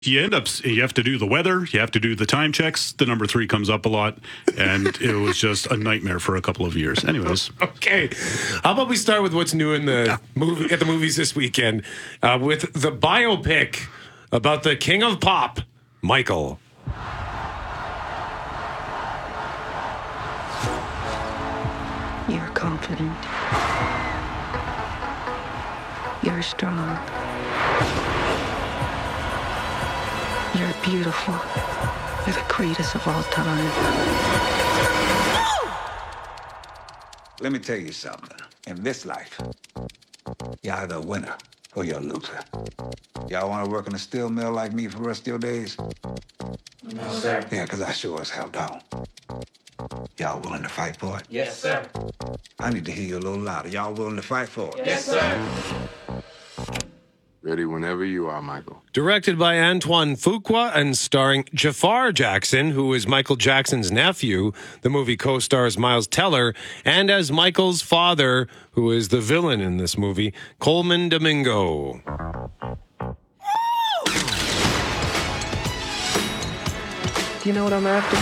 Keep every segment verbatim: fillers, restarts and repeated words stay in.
You end up, you have to do the weather, you have to do the time checks. The number three comes up a lot, and it was just a nightmare for a couple of years. Anyways. Okay. How about we start with what's new in the yeah. movie at the movies this weekend uh, with the biopic about the king of pop, Michael. You're confident. You're strong. You're beautiful. You're the greatest of all time. Let me tell you something. In this life, you're either a winner or you're a loser. Y'all want to work in a steel mill like me for the rest of your days? No, sir. Yeah, because I sure as hell don't. Y'all willing to fight for it? Yes, sir. I need to hear you a little louder. Y'all willing to fight for it? Yes, sir. Ready whenever you are, Michael. Directed by Antoine Fuqua and starring Jafar Jackson, who is Michael Jackson's nephew. The movie co-stars Miles Teller, and as Michael's father, who is the villain in this movie, Coleman Domingo. Do you know what I'm after?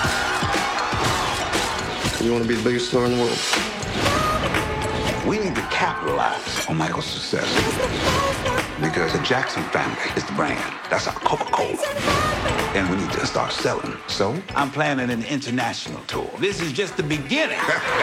You want to be the biggest star in the world? We need to capitalize on Michael's success. Because the Jackson family is the brand. That's our Coca-Cola. And we need to start selling. So I'm planning an international tour. This is just the beginning.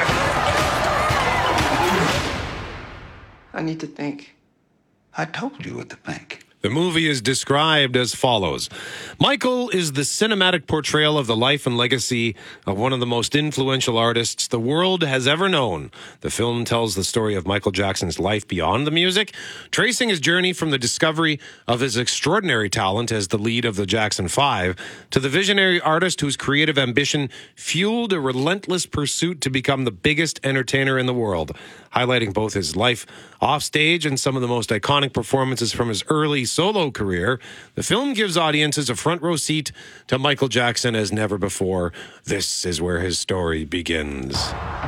I need to think. I told you what to think. The movie is described as follows. Michael is the cinematic portrayal of the life and legacy of one of the most influential artists the world has ever known. The film tells the story of Michael Jackson's life beyond the music, tracing his journey from the discovery of his extraordinary talent as the lead of the Jackson Five to the visionary artist whose creative ambition fueled a relentless pursuit to become the biggest entertainer in the world, highlighting both his life offstage and some of the most iconic performances from his early solo career. The film gives audiences a front row seat to Michael Jackson as never before. This is where his story begins.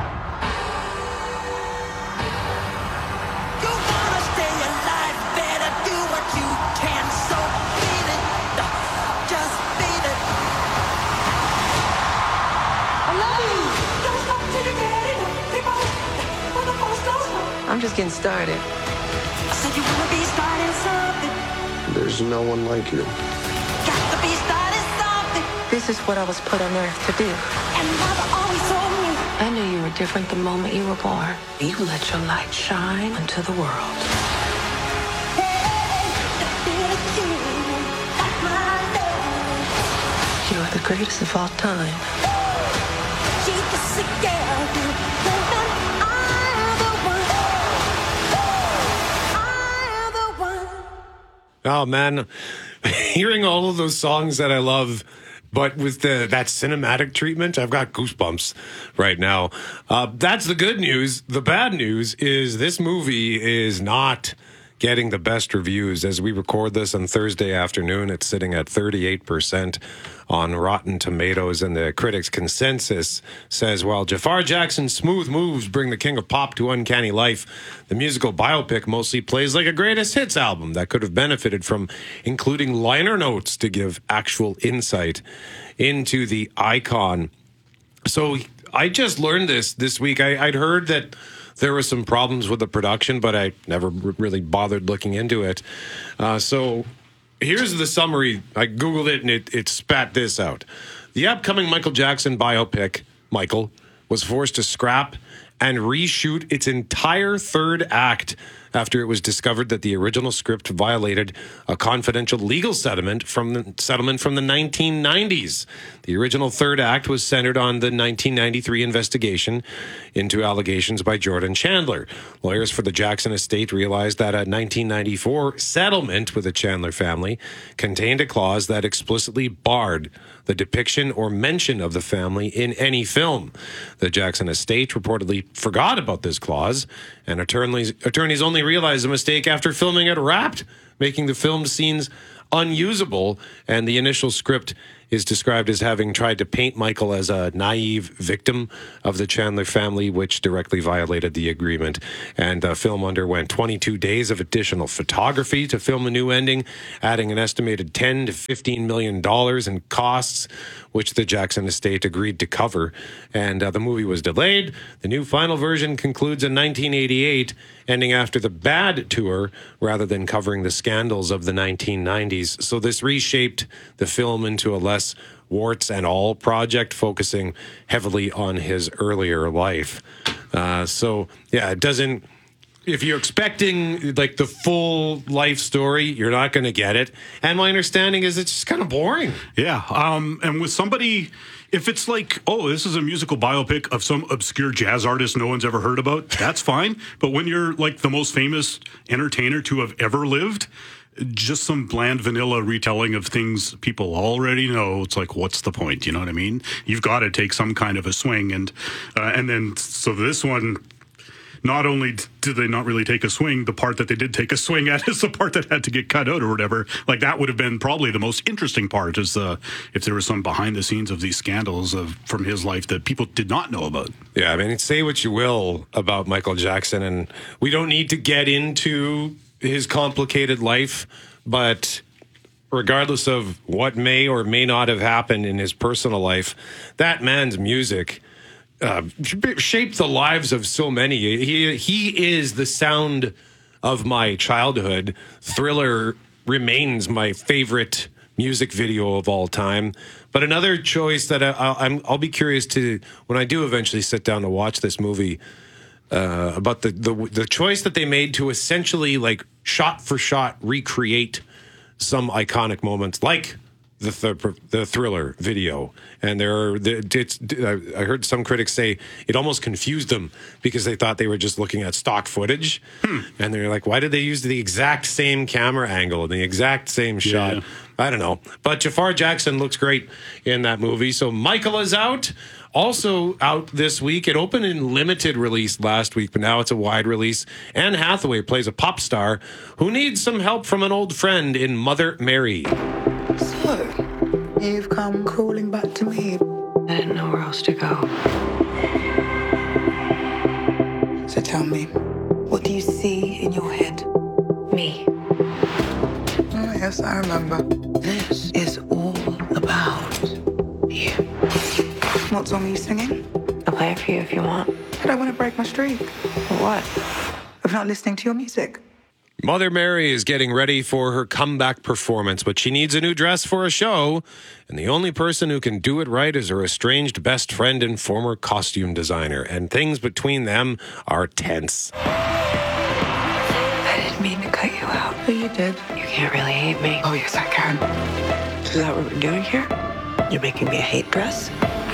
I'm just getting started. So you wanna be starting something? There's no one like you. Got to be starting something. This is what I was put on earth to do. And mother always told me. I knew you were different the moment you were born. You let your light shine into the world. You are the greatest of all time. She's the sick girl. Oh, man. Hearing all of those songs that I love, but with the that cinematic treatment, I've got goosebumps right now. Uh, that's the good news. The bad news is this movie is not getting the best reviews. As we record this on Thursday afternoon, it's sitting at thirty-eight percent on Rotten Tomatoes, and the critics' consensus says, while Jafar Jackson's smooth moves bring the king of pop to uncanny life, the musical biopic mostly plays like a greatest hits album that could have benefited from including liner notes to give actual insight into the icon. So I just learned this this week. I, I'd heard that there were some problems with the production, but I never r- really bothered looking into it. Uh, so here's the summary. I Googled it, and it, it spat this out. The upcoming Michael Jackson biopic, Michael, was forced to scrap and reshoot its entire third act after it was discovered that the original script violated a confidential legal settlement from the settlement from the nineteen nineties. The original third act was centered on the nineteen ninety-three investigation into allegations by Jordan Chandler. Lawyers for the Jackson estate realized that a nineteen ninety-four settlement with the Chandler family contained a clause that explicitly barred the depiction or mention of the family in any film. The Jackson estate reportedly forgot about this clause, and attorneys, attorneys only realized the mistake after filming it wrapped, making the filmed scenes unusable, and the initial script is described as having tried to paint Michael as a naive victim of the Chandler family, which directly violated the agreement. And the film underwent twenty-two days of additional photography to film a new ending, adding an estimated ten to fifteen million dollars in costs, which the Jackson estate agreed to cover. And uh, the movie was delayed. The new final version concludes in nineteen eighty-eight, ending after the Bad tour rather than covering the scandals of the nineteen nineties. So this reshaped the film into a less warts and all project, focusing heavily on his earlier life. Uh, so, yeah, it doesn't... If you're expecting like the full life story, you're not going to get it. And my understanding is it's just kind of boring. Yeah. Um, and with somebody, if it's like, oh, this is a musical biopic of some obscure jazz artist no one's ever heard about, that's fine. But when you're like the most famous entertainer to have ever lived, just some bland vanilla retelling of things people already know, it's like, what's the point? You know what I mean? You've got to take some kind of a swing. And, uh, and then, so this one, not only did they not really take a swing, the part that they did take a swing at is the part that had to get cut out or whatever. Like, that would have been probably the most interesting part, is uh, if there was some behind the scenes of these scandals of from his life that people did not know about. Yeah, I mean, say what you will about Michael Jackson, and we don't need to get into his complicated life, but regardless of what may or may not have happened in his personal life, that man's music Uh, shaped the lives of so many. He he is the sound of my childhood. Thriller remains my favorite music video of all time. But another choice that I, I'll, I'm, I'll be curious to, when I do eventually sit down to watch this movie, uh, about the, the the choice that they made to essentially like shot for shot recreate some iconic moments, like the th- the Thriller video. And there are, it's, I heard some critics say it almost confused them because they thought they were just looking at stock footage. Hmm. And they're like, why did they use the exact same camera angle and the exact same shot? Yeah. I don't know. But Jafar Jackson looks great in that movie. So Michael is out. Also out this week. It opened in limited release last week, but now it's a wide release. Anne Hathaway plays a pop star who needs some help from an old friend in Mother Mary. So, you've come crawling back to me. I didn't know where else to go. So tell me, what do you see in your head? Me. Oh, yes, I remember. This is all about you. What song are you singing? I'll play it for you if you want. But I want to break my streak. For what? Of not listening to your music. Mother Mary is getting ready for her comeback performance, but she needs a new dress for a show, and the only person who can do it right is her estranged best friend and former costume designer, and things between them are tense. I didn't mean to cut you out. But you did. You can't really hate me. Oh, yes, I can. Is that what we're doing here? You're making me a hate dress?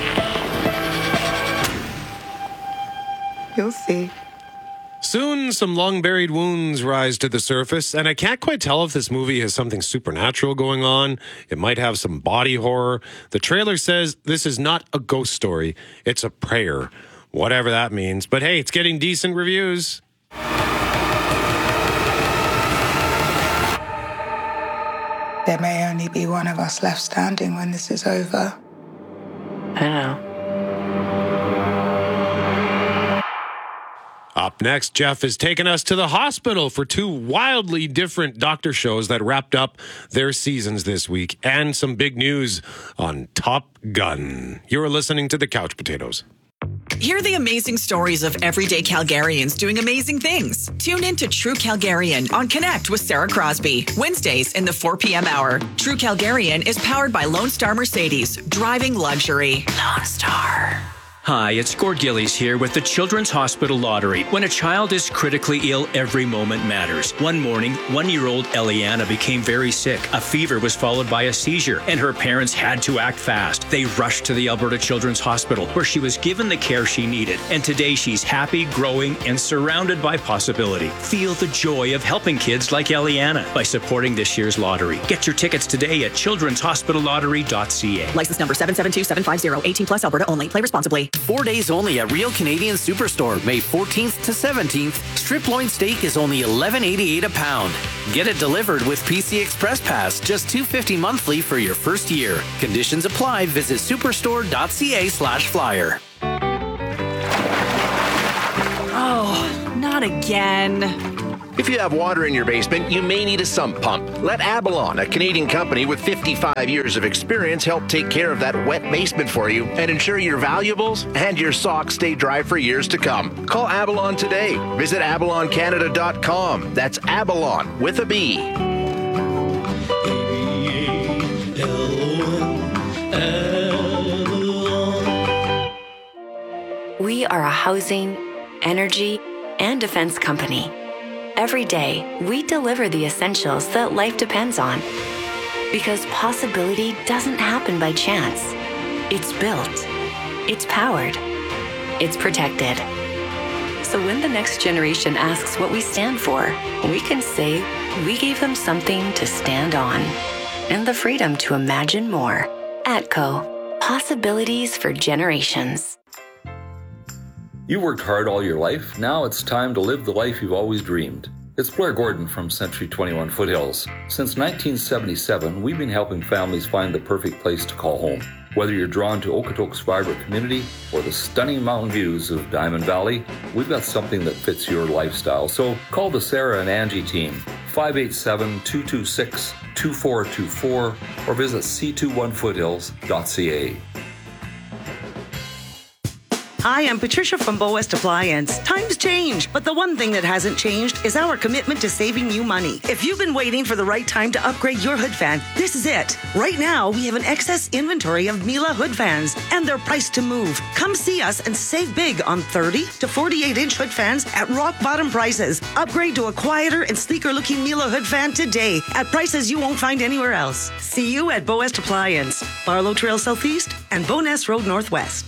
You'll see. Soon, some long-buried wounds rise to the surface, and I can't quite tell if this movie has something supernatural going on. It might have some body horror. The trailer says this is not a ghost story. It's a prayer, whatever that means. But hey, it's getting decent reviews. There may only be one of us left standing when this is over. I know. Up next, Jeff is taking us to the hospital for two wildly different doctor shows that wrapped up their seasons this week, and some big news on Top Gun. You're listening to The Couch Potatoes. Hear the amazing stories of everyday Calgarians doing amazing things. Tune in to True Calgarian on Connect with Sarah Crosby. Wednesdays in the four p.m. hour. True Calgarian is powered by Lone Star Mercedes. Driving luxury. Lone Star. Hi, it's Gord Gillies here with the Children's Hospital Lottery. When a child is critically ill, every moment matters. One morning, one-year-old Eliana became very sick. A fever was followed by a seizure, and her parents had to act fast. They rushed to the Alberta Children's Hospital, where she was given the care she needed. And today, she's happy, growing, and surrounded by possibility. Feel the joy of helping kids like Eliana by supporting this year's lottery. Get your tickets today at children's hospital lottery dot c a. License number seven seven two seven five zero. eighteen plus Alberta only. Play responsibly. Four days only at Real Canadian Superstore, May fourteenth to seventeenth. Strip loin steak is only eleven eighty-eight a pound. Get it delivered with P C Express Pass, just two hundred fifty dollars monthly for your first year. Conditions apply. Visit superstore.ca slash flyer. Oh, not again. If you have water in your basement, you may need a sump pump. Let Abalon, a Canadian company with fifty-five years of experience, help take care of that wet basement for you and ensure your valuables and your socks stay dry for years to come. Call Abalon today. Visit abalon canada dot com. That's Abalon with a B. We are a housing, energy, and defense company. Every day, we deliver the essentials that life depends on. Because possibility doesn't happen by chance. It's built. It's powered. It's protected. So when the next generation asks what we stand for, we can say we gave them something to stand on. And the freedom to imagine more. ATCO. Possibilities for generations. You worked hard all your life. Now it's time to live the life you've always dreamed. It's Blair Gordon from Century twenty-one Foothills. Since nineteen seventy-seven, we've been helping families find the perfect place to call home. Whether you're drawn to Okotoks' vibrant community or the stunning mountain views of Diamond Valley, we've got something that fits your lifestyle. So call the Sarah and Angie team, five eight seven, two two six, two four two four, or visit c twenty-one foothills dot c a. Hi, I'm Patricia from Bow West Appliance. Times change, but the one thing that hasn't changed is our commitment to saving you money. If you've been waiting for the right time to upgrade your hood fan, this is it. Right now, we have an excess inventory of Miele hood fans, and they're priced to move. Come see us and save big on thirty to forty-eight inch hood fans at rock bottom prices. Upgrade to a quieter and sleeker looking Miele hood fan today at prices you won't find anywhere else. See you at Bow West Appliance, Barlow Trail Southeast and Bowness Road Northwest.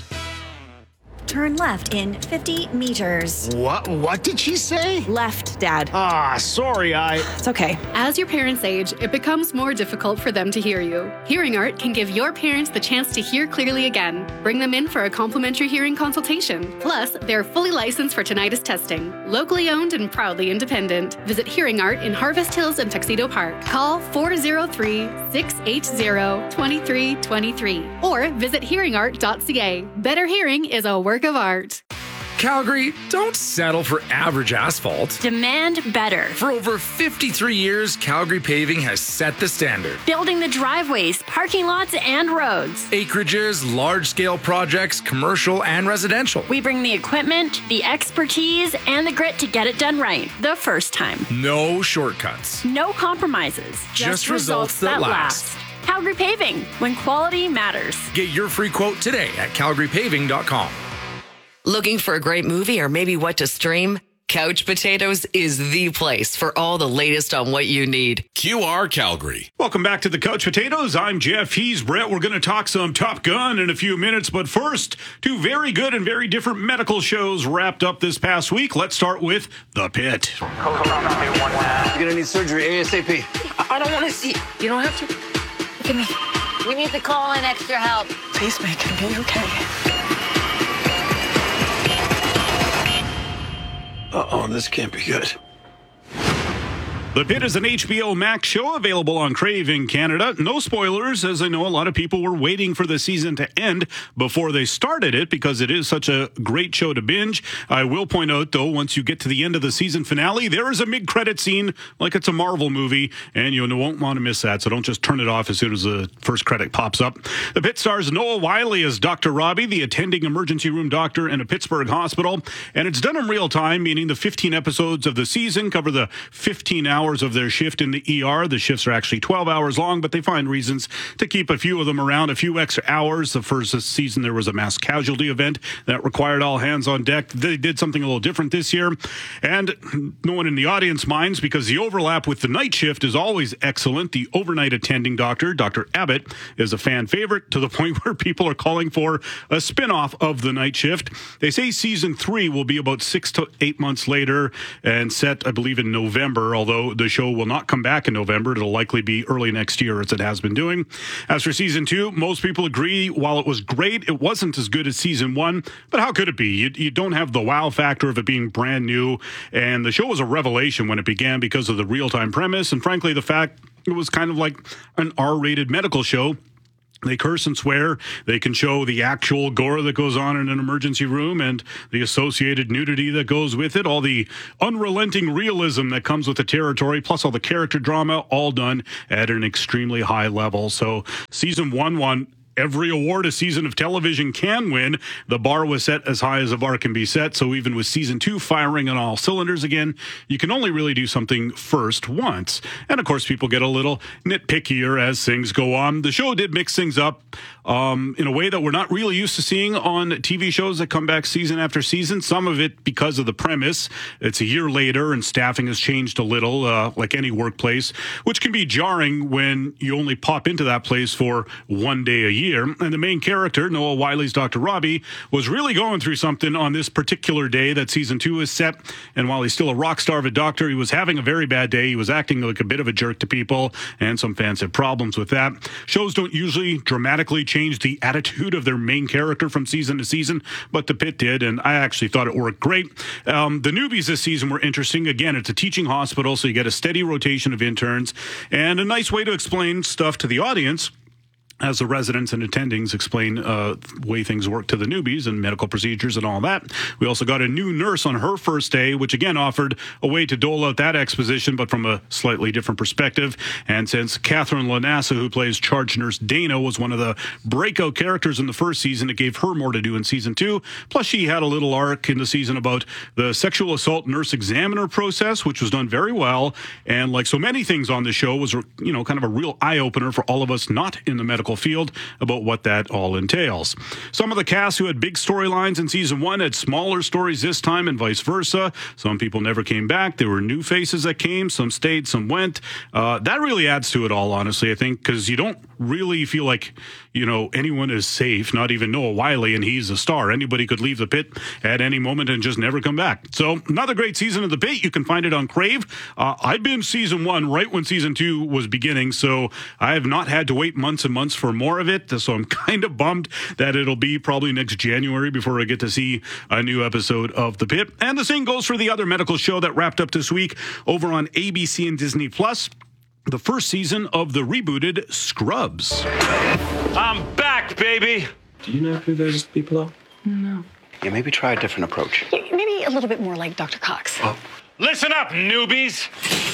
Turn left in fifty meters. What? What did she say? Left, Dad. Ah, sorry, I... It's okay. As your parents age, it becomes more difficult for them to hear you. Hearing Art can give your parents the chance to hear clearly again. Bring them in for a complimentary hearing consultation. Plus, they're fully licensed for tinnitus testing. Locally owned and proudly independent. Visit Hearing Art in Harvest Hills and Tuxedo Park. Call four oh three, six eight zero, two three two three or visit hearing art dot c a. Better hearing is a work of art. Calgary, don't settle for average asphalt. Demand better. For over fifty-three years, Calgary Paving has set the standard. Building the driveways, parking lots, and roads. Acreages, large-scale projects, commercial and residential. We bring the equipment, the expertise, and the grit to get it done right the first time. No shortcuts. No compromises. Just, Just results, results that, that last. last. Calgary Paving, when quality matters. Get your free quote today at calgary paving dot com. Looking for a great movie or maybe what to stream? Couch Potatoes is the place for all the latest on what you need. Q R Calgary. Welcome back to the Couch Potatoes. I'm Jeff. He's Brett. We're going to talk some Top Gun in a few minutes. But first, two very good and very different medical shows wrapped up this past week. Let's start with The Pit. You're going to need surgery ASAP. I don't want to see. You don't have to. Give me. We need to call in extra help. Please make him be okay. Uh-oh, this can't be good. The Pit is an H B O Max show available on Crave in Canada. No spoilers, as I know a lot of people were waiting for the season to end before they started it because it is such a great show to binge. I will point out, though, once you get to the end of the season finale, there is a mid-credit scene like it's a Marvel movie, and you won't want to miss that, so don't just turn it off as soon as the first credit pops up. The Pit stars Noah Wiley as Doctor Robbie, the attending emergency room doctor in a Pittsburgh hospital, and it's done in real time, meaning the fifteen episodes of the season cover the fifteen hours of their shift in the E R. The shifts are actually twelve hours long, but they find reasons to keep a few of them around, a few extra hours. The first season, there was a mass casualty event that required all hands on deck. They did something a little different this year, and no one in the audience minds because the overlap with the night shift is always excellent. The overnight attending doctor, Doctor Abbott, is a fan favorite to the point where people are calling for a spinoff of the night shift. They say season three will be about six to eight months later and set, I believe, in November, although the show will not come back in November. It'll likely be early next year, as it has been doing. As for season two, most people agree while it was great, it wasn't as good as season one. But how could it be? You, you don't have the wow factor of it being brand new. And the show was a revelation when it began because of the real-time premise. And frankly, the fact it was kind of like an R-rated medical show. They curse and swear. They can show the actual gore that goes on in an emergency room and the associated nudity that goes with it, all the unrelenting realism that comes with the territory, plus all the character drama, all done at an extremely high level. So season one won every award a season of television can win. The bar was set as high as a bar can be set. So even with season two firing on all cylinders again, you can only really do something first once. And of course, people get a little nitpickier as things go on. The show did mix things up um, in a way that we're not really used to seeing on T V shows that come back season after season. Some of it because of the premise. It's a year later and staffing has changed a little, uh, like any workplace, which can be jarring when you only pop into that place for one day a year. And the main character, Noah Wiley's Doctor Robbie, was really going through something on this particular day that season two is set. And while he's still a rock star of a doctor, he was having a very bad day. He was acting like a bit of a jerk to people, and some fans had problems with that. Shows don't usually dramatically change the attitude of their main character from season to season, but The Pit did, and I actually thought it worked great. Um, the newbies this season were interesting. Again, it's a teaching hospital, so you get a steady rotation of interns, and a nice way to explain stuff to the audience as the residents and attendings explain uh, the way things work to the newbies and medical procedures and all that. We also got a new nurse on her first day, which again offered a way to dole out that exposition, but from a slightly different perspective. And since Catherine Lanassa, who plays charge nurse Dana, was one of the breakout characters in the first season, it gave her more to do in season two. Plus, she had a little arc in the season about the sexual assault nurse examiner process, which was done very well. And like so many things on the show, was, you know, kind of a real eye-opener for all of us not in the medical field about what that all entails. Some of the cast who had big storylines in season one had smaller stories this time and vice versa. Some people never came back. There were new faces that came. Some stayed, some went. Uh, that really adds to it all, honestly, I think, because you don't really feel like, you know, anyone is safe, not even Noah Wiley, and he's a star. Anybody could leave the pit at any moment and just never come back. So another great season of The Pit. You can find it on Crave. Uh, I binged season one right when season two was beginning, so I have not had to wait months and months for more of it. So I'm kind of bummed that it'll be probably next January before I get to see a new episode of The Pit. And the same goes for the other medical show that wrapped up this week over on A B C and Disney Plus. The first season of the rebooted Scrubs. I'm back, baby. Do you know who those people are? No. Yeah, maybe try a different approach. Maybe a little bit more like Doctor Cox. Oh. Listen up, newbies.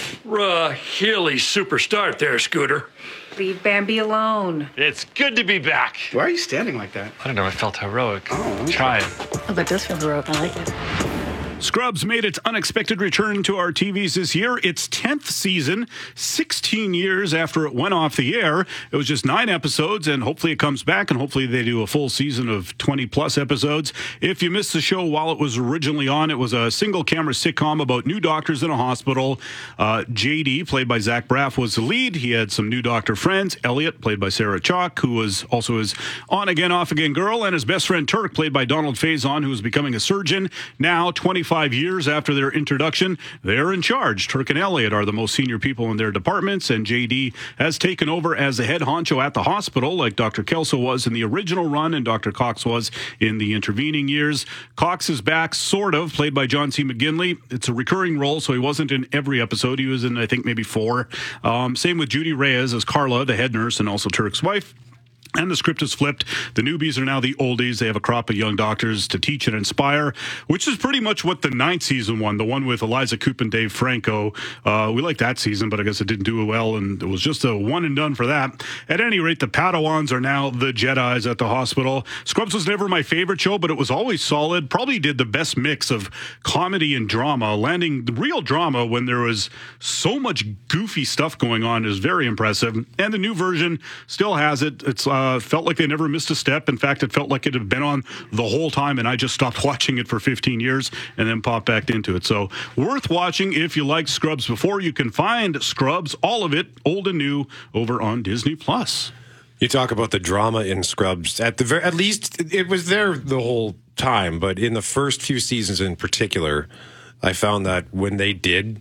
Really super start there, Scooter. Leave Bambi alone. It's good to be back. Why are you standing like that? I don't know. I felt heroic. Oh, try it. Oh, that does feel heroic. I like it. Scrubs made its unexpected return to our T Vs this year. Its tenth season, sixteen years after it went off the air. It was just nine episodes, and hopefully it comes back, and hopefully they do a full season of twenty-plus episodes. If you missed the show while it was originally on, it was a single-camera sitcom about new doctors in a hospital. Uh, J D, played by Zach Braff, was the lead. He had some new doctor friends. Elliot, played by Sarah Chalk, who was also his on-again, off-again girl, and his best friend Turk, played by Donald Faison, who was becoming a surgeon. Now, twenty-five years after their introduction, they're in charge. Turk and Elliot are the most senior people in their departments, and J D has taken over as the head honcho at the hospital, like Doctor Kelso was in the original run and Doctor Cox was in the intervening years. Cox is back, sort of, played by John C. McGinley. It's a recurring role, so he wasn't in every episode. He was in, I think, maybe four. Um, same with Judy Reyes as Carla, the head nurse, and also Turk's wife. And the script is flipped. The newbies are now the oldies. They have a crop of young doctors to teach and inspire, which is pretty much what the ninth season one, the one with Eliza Coupe and Dave Franco. Uh, we liked that season, but I guess it didn't do well, and it was just a one and done for that. At any rate, the Padawans are now the Jedis at the hospital. Scrubs was never my favorite show, but it was always solid. Probably did the best mix of comedy and drama. Landing real drama when there was so much goofy stuff going on is very impressive. And the new version still has it. It's uh, Uh, felt like they never missed a step. In fact, it felt like it had been on the whole time, and I just stopped watching it for fifteen years and then popped back into it. So worth watching if you liked Scrubs before. You can find Scrubs, all of it, old and new, over on Disney Plus. You talk about the drama in Scrubs. At the very, at least it was there the whole time, but in the first few seasons in particular, I found that when they did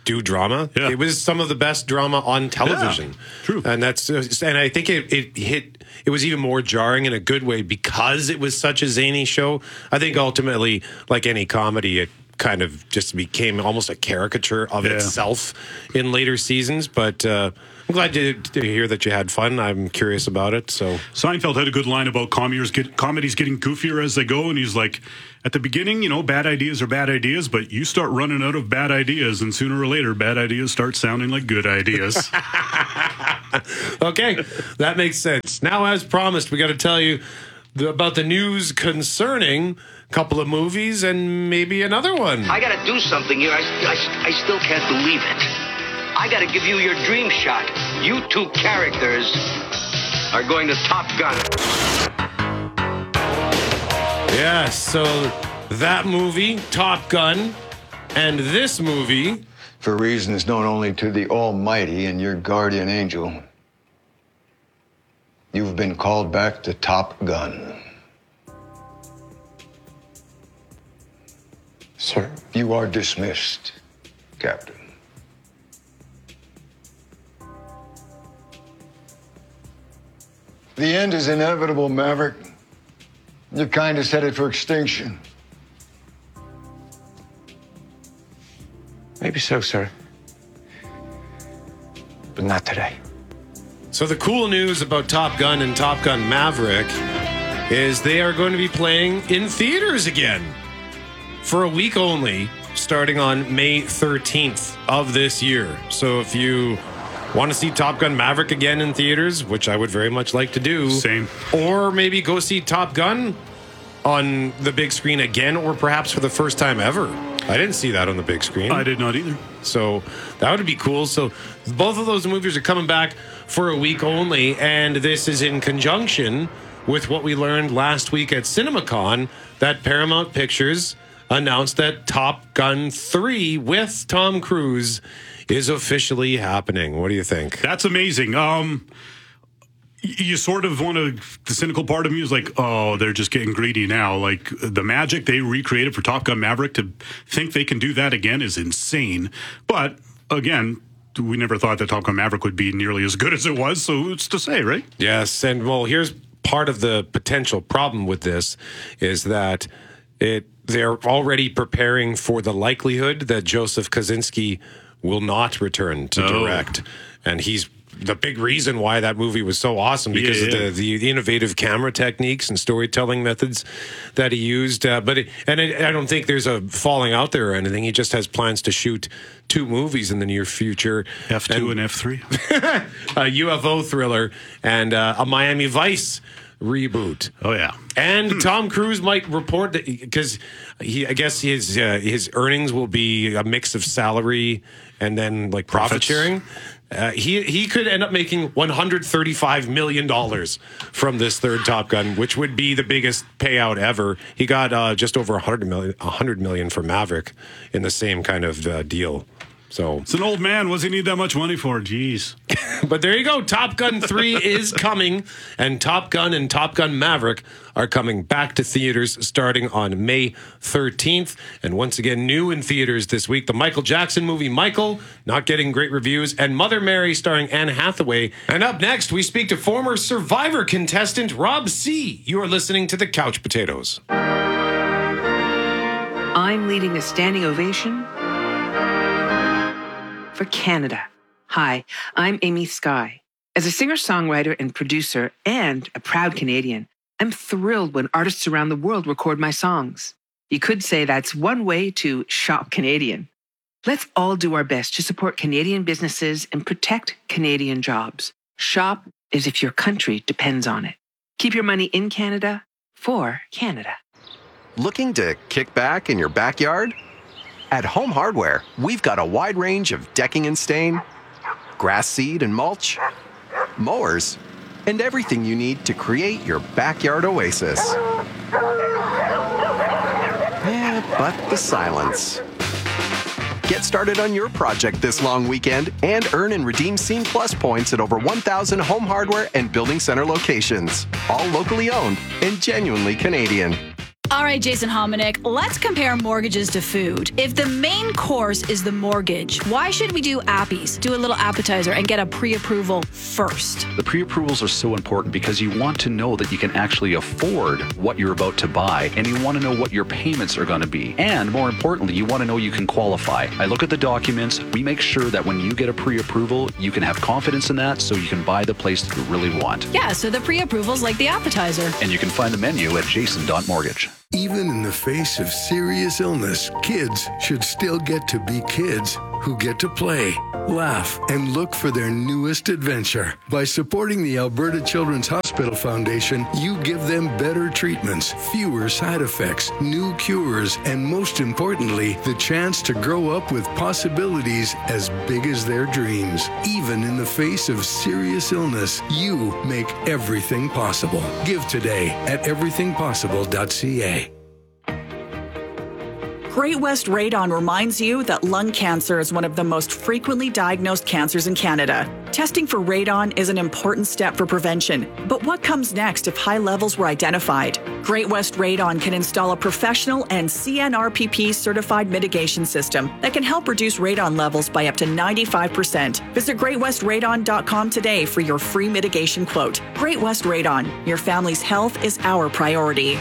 do drama. Yeah. It was some of the best drama on television. Yeah, true. And that's and I think it, it hit it was even more jarring in a good way because it was such a zany show. I think ultimately, like any comedy, it kind of just became almost a caricature of Yeah. itself in later seasons. But uh, I'm glad to, to hear that you had fun. I'm curious about it. So Seinfeld had a good line about comedies, get, comedies getting goofier as they go, and he's like, at the beginning, you know, bad ideas are bad ideas, but you start running out of bad ideas, and sooner or later, bad ideas start sounding like good ideas. Okay, that makes sense. Now, as promised, we got to tell you the, about the news concerning a couple of movies and maybe another one. I gotta do something here. I, I, I still can't believe it. I gotta give you your dream shot. You two characters are going to Top Gun. Yeah, so that movie, Top Gun, and this movie, for reasons known only to the Almighty and your guardian angel, you've been called back to Top Gun. Sir, you are dismissed, Captain. The end is inevitable, Maverick. Your kind is headed for extinction. Maybe so, sir. But not today. So the cool news about Top Gun and Top Gun Maverick is they are going to be playing in theaters again for a week only, starting on May thirteenth of this year. So if you want to see Top Gun Maverick again in theaters, which I would very much like to do. Same. Or maybe go see Top Gun on the big screen again, or perhaps for the first time ever. I didn't see that on the big screen. I did not either. So that would be cool. So both of those movies are coming back for a week only, and this is in conjunction with what we learned last week at CinemaCon, that Paramount Pictures announced that Top Gun three with Tom Cruise is officially happening. What do you think? That's amazing. Um, y- you sort of want to, the cynical part of me is like, oh, they're just getting greedy now. Like the magic they recreated for Top Gun Maverick, to think they can do that again is insane. But again, we never thought that Top Gun Maverick would be nearly as good as it was. So it's to say, right? Yes. And well, here's part of the potential problem with this is that it they're already preparing for the likelihood that Joseph Kosinski will not return to Oh. direct. And he's the big reason why that movie was so awesome, because Yeah, yeah. of the, the innovative camera techniques and storytelling methods that he used. Uh, but it, and it, I don't think there's a falling out there or anything. He just has plans to shoot two movies in the near future. F two and, and F three. A U F O thriller and uh, a Miami Vice reboot. Oh yeah, and Tom Cruise might report that because he, I guess his uh, his earnings will be a mix of salary and then like profit Profits. sharing. Uh, he he could end up making one hundred thirty-five million dollars from this third Top Gun, which would be the biggest payout ever. He got uh, just over one hundred million, one hundred million for Maverick in the same kind of uh, deal. So it's an old man. What's he need that much money for? Jeez. But there you go. Top Gun three is coming, and Top Gun and Top Gun Maverick are coming back to theaters starting on May thirteenth. And once again, new in theaters this week, the Michael Jackson movie Michael, not getting great reviews, and Mother Mary starring Anne Hathaway. And up next, we speak to former Survivor contestant Rob C. You are listening to The Couch Potatoes. I'm leading a standing ovation for Canada. Hi, I'm Amy Skye. As a singer-songwriter and producer and a proud Canadian, I'm thrilled when artists around the world record my songs. You could say that's one way to shop Canadian. Let's all do our best to support Canadian businesses and protect Canadian jobs. Shop as if your country depends on it. Keep your money in Canada for Canada. Looking to kick back in your backyard? At Home Hardware, we've got a wide range of decking and stain, grass seed and mulch, mowers, and everything you need to create your backyard oasis. Eh, but the silence. Get started on your project this long weekend and earn and redeem Scene Plus points at over one thousand Home Hardware and Building Center locations, all locally owned and genuinely Canadian. All right, Jason Hominick, let's compare mortgages to food. If the main course is the mortgage, why should we do appies, do a little appetizer, and get a pre-approval first? The pre-approvals are so important because you want to know that you can actually afford what you're about to buy, and you want to know what your payments are going to be. And more importantly, you want to know you can qualify. I look at the documents. We make sure that when you get a pre-approval, you can have confidence in that so you can buy the place that you really want. Yeah, so the pre-approval's like the appetizer. And you can find the menu at jason dot mortgage. Even in the face of serious illness, kids should still get to be kids who get to play, laugh, and look for their newest adventure. By supporting the Alberta Children's Hospital Foundation, you give them better treatments, fewer side effects, new cures, and most importantly, the chance to grow up with possibilities as big as their dreams. Even in the face of serious illness, you make everything possible. Give today at everything possible dot c a. Great West Radon reminds you that lung cancer is one of the most frequently diagnosed cancers in Canada. Testing for radon is an important step for prevention, but what comes next if high levels were identified? Great West Radon can install a professional and C N R P P certified mitigation system that can help reduce radon levels by up to ninety-five percent. Visit great west radon dot com today for your free mitigation quote. Great West Radon, your family's health is our priority.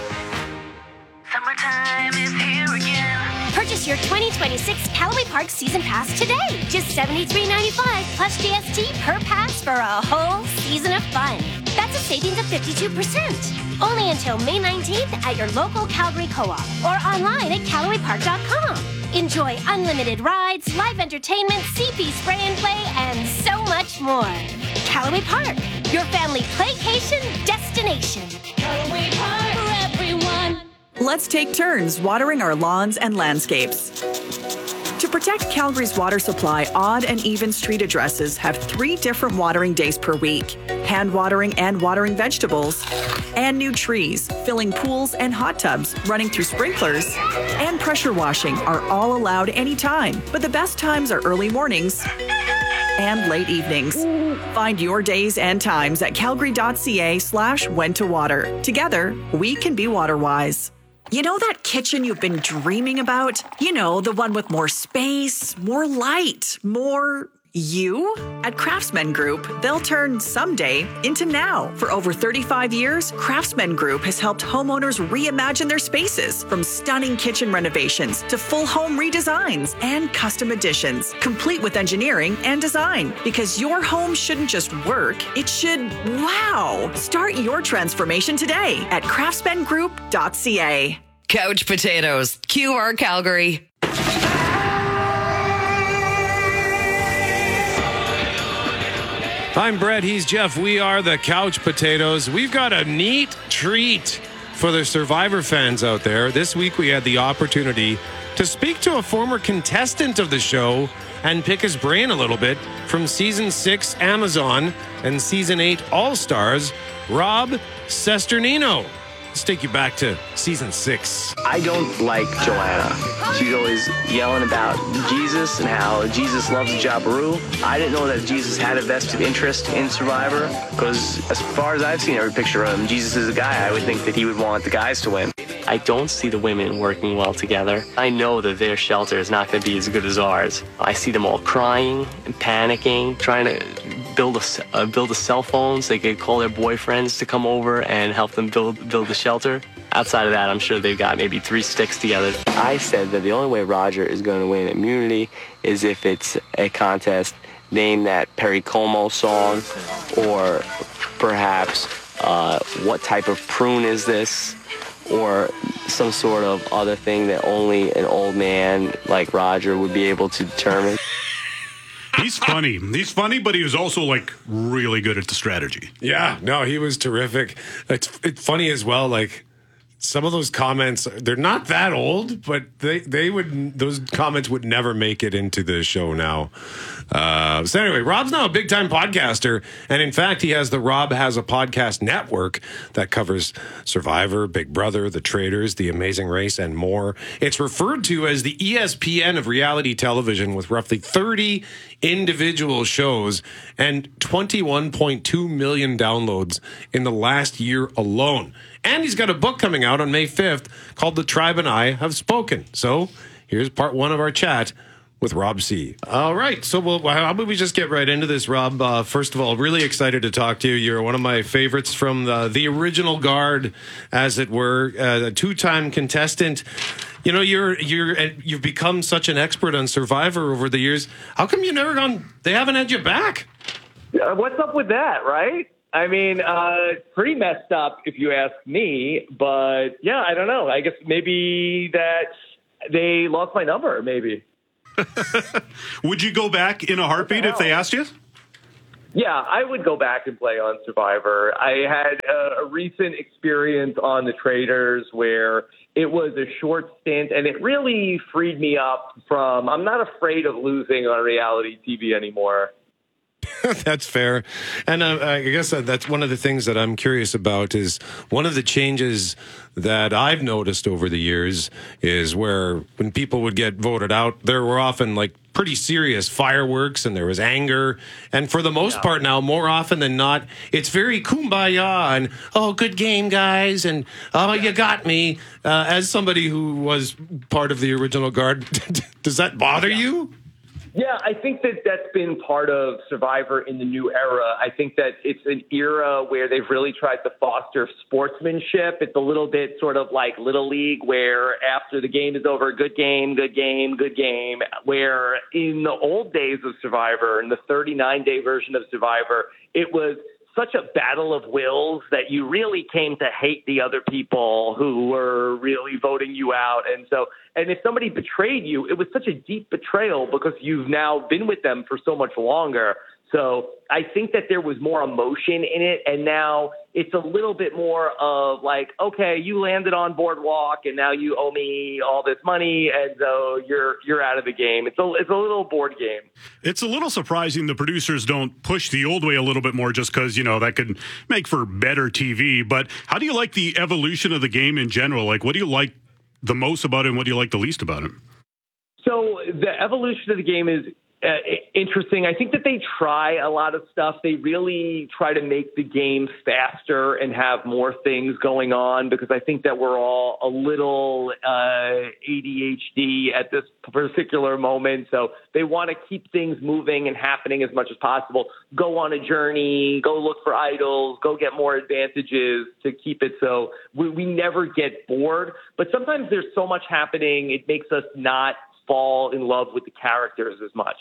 Summertime is here again. Purchase your twenty twenty-six Callaway Park Season Pass today. Just seventy-three ninety-five plus G S T per pass for a whole season of fun. That's a savings of fifty-two percent. Only until May nineteenth at your local Calgary Co-op or online at callaway park dot com. Enjoy unlimited rides, live entertainment, C P spray and play, and so much more. Callaway Park, your family playcation destination. Callaway Park for everyone. Let's take turns watering our lawns and landscapes. To protect Calgary's water supply, odd and even street addresses have three different watering days per week. Hand watering and watering vegetables, and new trees, filling pools and hot tubs, running through sprinklers, and pressure washing are all allowed anytime. But the best times are early mornings and late evenings. Find your days and times at calgary dot c a slash when to water. Together, we can be water wise. You know that kitchen you've been dreaming about? You know, the one with more space, more light, more you? At Craftsman Group, they'll turn someday into now. For over thirty-five years, Craftsman Group has helped homeowners reimagine their spaces, from stunning kitchen renovations to full home redesigns and custom additions, complete with engineering and design. Because your home shouldn't just work, it should wow. Start your transformation today at craftsman group dot c a. Couch Potatoes, Q R Calgary. I'm Brett, he's Jeff. We are the Couch Potatoes. We've got a neat treat for the Survivor fans out there. This week we had the opportunity to speak to a former contestant of the show and pick his brain a little bit from season six Amazon and season eight All Stars, Rob Cesternino. Let's take you back to season six. I don't like Joanna. She's always yelling about Jesus and how Jesus loves Jabiru. I didn't know that Jesus had a vested interest in Survivor, because as far as I've seen every picture of him, Jesus is a guy. I would think that he would want the guys to win. I don't see the women working well together. I know that their shelter is not going to be as good as ours. I see them all crying and panicking, trying to build a, uh, build a cell phone so they could call their boyfriends to come over and help them build, build the shelter. Outside of that, I'm sure they've got maybe three sticks together. I said that the only way Roger is going to win immunity is if it's a contest named that Perry Como song, or perhaps uh, what type of prune is this, or some sort of other thing that only an old man like Roger would be able to determine. He's funny. He's funny, but he was also like really good at the strategy. Yeah, no, he was terrific. It's, it's funny as well, like some of those comments, they're not that old, but they, they would, those comments would never make it into the show now. Uh, so anyway, Rob's now a big time podcaster. And in fact, he has the Rob Has a Podcast network that covers Survivor, Big Brother, The Traitors, The Amazing Race, and more. It's referred to as the E S P N of reality television, with roughly thirty individual shows and twenty-one point two million downloads in the last year alone. And he's got a book coming out out on May fifth called The Tribe and I Have Spoken. So here's part one of our chat with Rob C. All right, so we'll, how about we just get right into this, Rob? Uh, first of all, really excited to talk to you. You're one of my favorites from the, the original guard, as it were, uh, a two-time contestant. You know, you're you're you've become such an expert on Survivor over the years. How come you never gone? They haven't had you back. Uh, what's up with that, right? I mean, uh, pretty messed up if you ask me. But yeah, I don't know. I guess maybe that they lost my number. Maybe. Would you go back in a heartbeat if they asked you? Yeah, I would go back and play on Survivor. I had a, a recent experience on the Traders where it was a short stint, and it really freed me up from, I'm not afraid of losing on reality T V anymore. That's fair. And uh, I guess that's one of the things that I'm curious about is one of the changes that I've noticed over the years is where when people would get voted out, there were often like pretty serious fireworks and there was anger. And for the most yeah. part now, more often than not, it's very kumbaya and, oh, good game, guys. And, oh, you got me. Uh, as somebody who was part of the original guard, does that bother yeah. you? Yeah, I think that that's been part of Survivor in the new era. I think that it's an era where they've really tried to foster sportsmanship. It's a little bit sort of like Little League, where after the game is over, good game, good game, good game, where in the old days of Survivor, in the thirty-nine day version of Survivor, it was such a battle of wills that you really came to hate the other people who were really voting you out. And so, and if somebody betrayed you, it was such a deep betrayal because you've now been with them for so much longer. So I think that there was more emotion in it, and now it's a little bit more of like, okay, you landed on Boardwalk, and now you owe me all this money, and so you're you're out of the game. It's a it's a little board game. It's a little surprising the producers don't push the old way a little bit more, just because you know that could make for better T V. But how do you like the evolution of the game in general? Like, what do you like the most about it, and what do you like the least about it? So the evolution of the game is Uh, interesting. I think that they try a lot of stuff. They really try to make the game faster and have more things going on because I think that we're all a little uh, A D H D at this particular moment. So they want to keep things moving and happening as much as possible. Go on a journey, go look for idols, go get more advantages to keep it so we, we never get bored. But sometimes there's so much happening, it makes us not fall in love with the characters as much.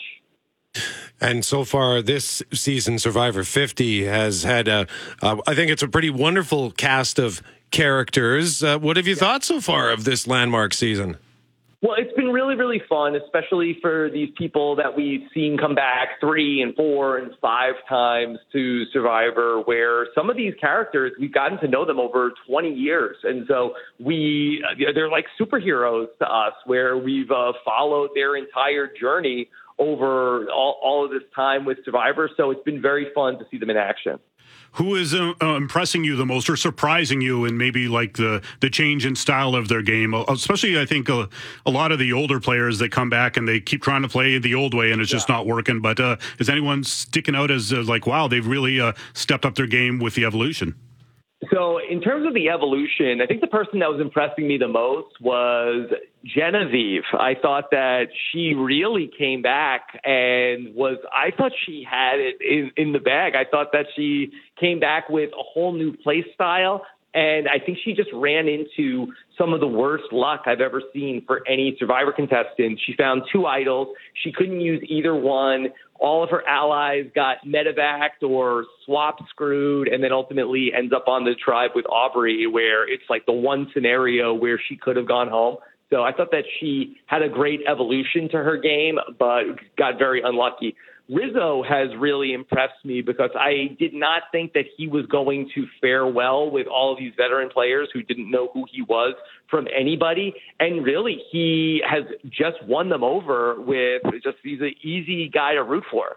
And so far this season, Survivor fifty has had a, uh, I think it's a pretty wonderful cast of characters. Uh, what have you yeah. thought so far of this landmark season? Well, it's been really, really fun, especially for these people that we've seen come back three and four and five times to Survivor, where some of these characters, we've gotten to know them over twenty years. And so we, they're like superheroes to us, where we've uh, followed their entire journey over all, all of this time with Survivor. So it's been very fun to see them in action. Who is uh, uh, impressing you the most or surprising you in maybe like the, the change in style of their game? Especially, I think, uh, a lot of the older players that come back and they keep trying to play the old way and it's yeah. just not working. But uh, is anyone sticking out as uh, like, wow, they've really uh, stepped up their game with the evolution? So in terms of the evolution, I think the person that was impressing me the most was Genevieve. I thought that she really came back and was, I thought she had it in, in the bag. I thought that she came back with a whole new play style. And I think she just ran into some of the worst luck I've ever seen for any Survivor contestant. She found two idols. She couldn't use either one. All of her allies got medevaced or swap screwed, and then ultimately ends up on the tribe with Aubrey, where it's like the one scenario where she could have gone home. So I thought that she had a great evolution to her game, but got very unlucky. Rizzo has really impressed me because I did not think that he was going to fare well with all of these veteran players who didn't know who he was from anybody. And really, he has just won them over with just, he's an easy guy to root for.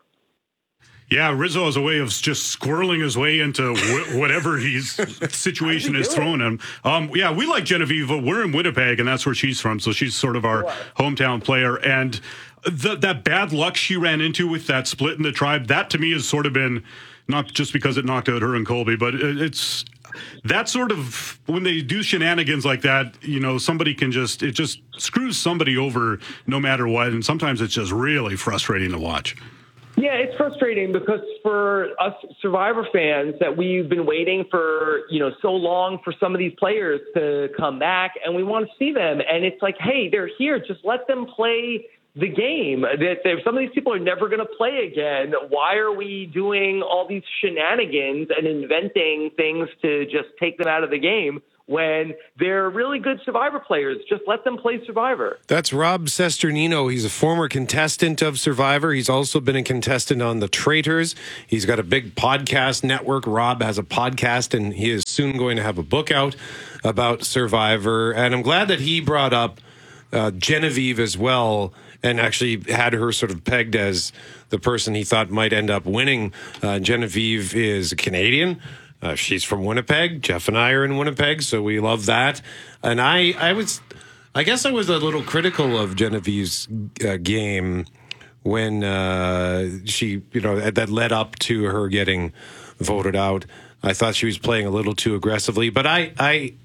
Yeah, Rizzo has a way of just squirreling his way into wh- whatever his situation is thrown him. Um, yeah, we like Genevieve. We're in Winnipeg, and that's where she's from. So she's sort of our hometown player. And the, that bad luck she ran into with that split in the tribe, that to me has sort of been, not just because it knocked out her and Colby, but it, it's that sort of, when they do shenanigans like that, you know, somebody can just, it just screws somebody over no matter what. And sometimes it's just really frustrating to watch. Yeah, it's frustrating because for us Survivor fans that we've been waiting for, you know, so long for some of these players to come back, and we want to see them. And it's like, hey, they're here. Just let them play the game. That some of these people are never going to play again. Why are we doing all these shenanigans and inventing things to just take them out of the game when they're really good Survivor players? Just let them play Survivor. That's Rob Cesternino. He's a former contestant of Survivor. He's also been a contestant on The Traitors. He's got a big podcast network. Rob has a podcast, and he is soon going to have a book out about Survivor. And I'm glad that he brought up uh, Genevieve as well, and actually had her sort of pegged as the person he thought might end up winning. Uh, Genevieve is a Canadian. Uh, she's from Winnipeg. Jeff and I are in Winnipeg, so we love that. And I, I was, I guess I was a little critical of Genevieve's uh, game when uh, she, you know, that led up to her getting voted out. I thought she was playing a little too aggressively, but I, I,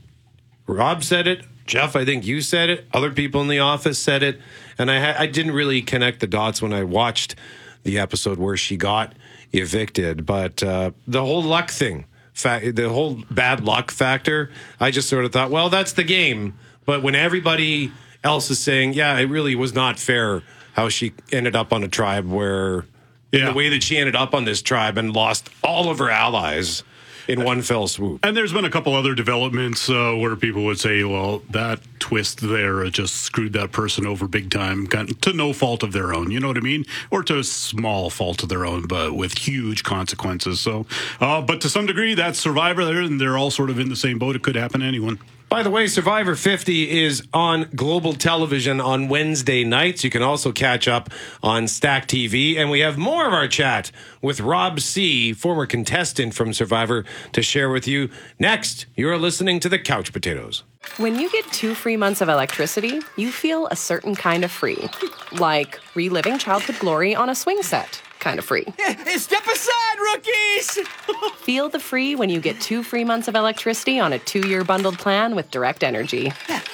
Rob said it. Jeff, I think you said it. Other people in the office said it. And I, ha- I didn't really connect the dots when I watched the episode where she got evicted. But uh, the whole luck thing, fa- the whole bad luck factor, I just sort of thought, well, that's the game. But when everybody else is saying, yeah, it really was not fair how she ended up on a tribe where, yeah. the way that she ended up on this tribe and lost all of her allies in one fell swoop. And there's been a couple other developments uh, where people would say, well, that twist there just screwed that person over big time, to no fault of their own, you know what I mean? Or to a small fault of their own, but with huge consequences. So, uh, but to some degree, that's Survivor there, and they're all sort of in the same boat. It could happen to anyone. By the way, Survivor fifty is on global television on Wednesday nights. You can also catch up on Stack T V. And we have more of our chat with Rob C., former contestant from Survivor, to share with you. Next, you're listening to the Couch Potatoes. When you get two free months of electricity, you feel a certain kind of free. Like reliving childhood glory on a swing set. Kind of free. Step aside, rookies! Feel the free when you get two free months of electricity on a two-year bundled plan with Direct Energy.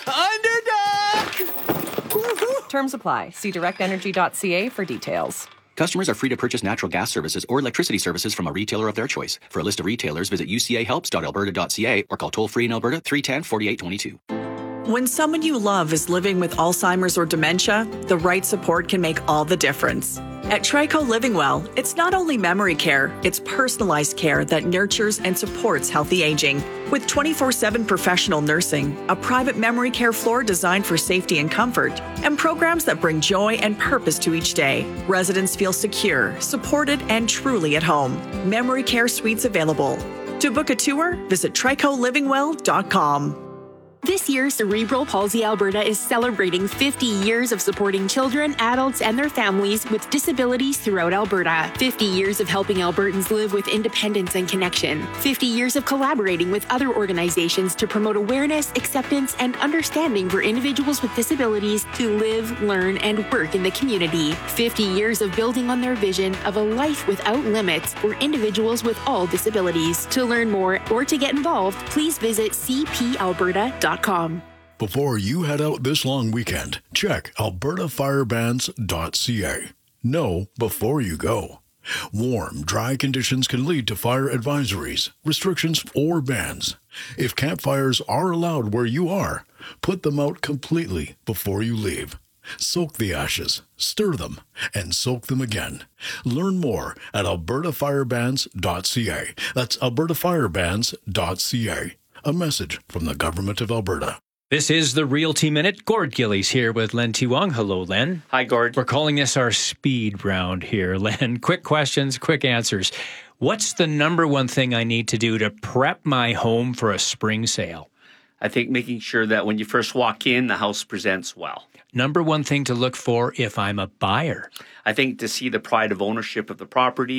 Underdog! Terms apply. See direct energy dot c a for details. Customers are free to purchase natural gas services or electricity services from a retailer of their choice. For a list of retailers, visit u c a helps dot alberta dot c a or call toll-free in Alberta three one zero, four eight two two. When someone you love is living with Alzheimer's or dementia, the right support can make all the difference. At Trico Living Well, it's not only memory care, it's personalized care that nurtures and supports healthy aging. With twenty-four seven professional nursing, a private memory care floor designed for safety and comfort, and programs that bring joy and purpose to each day, residents feel secure, supported, and truly at home. Memory care suites available. To book a tour, visit trico living well dot com. This year, Cerebral Palsy Alberta is celebrating fifty years of supporting children, adults, and their families with disabilities throughout Alberta. fifty years of helping Albertans live with independence and connection. fifty years of collaborating with other organizations to promote awareness, acceptance, and understanding for individuals with disabilities to live, learn, and work in the community. fifty years of building on their vision of a life without limits for individuals with all disabilities. To learn more or to get involved, please visit c p alberta dot com. Before you head out this long weekend, check alberta fire bans dot c a. Know before you go. Warm, dry conditions can lead to fire advisories, restrictions, or bans. If campfires are allowed where you are, put them out completely before you leave. Soak the ashes, stir them, and soak them again. Learn more at alberta fire bans dot c a. That's alberta fire bans dot c a. A message from the Government of Alberta. This is the Realty Minute. Gord Gillies here with Len T. Wong. Hello, Len. Hi, Gord. We're calling this our speed round here, Len. Quick questions, quick answers. What's the number one thing I need to do to prep my home for a spring sale? I think making sure that when you first walk in, the house presents well. Number one thing to look for if I'm a buyer? I think to see the pride of ownership of the property